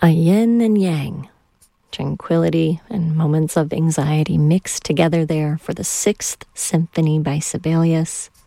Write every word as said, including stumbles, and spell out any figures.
A yin and yang, tranquility and moments of anxiety mixed together there for the Sixth Symphony by Sibelius.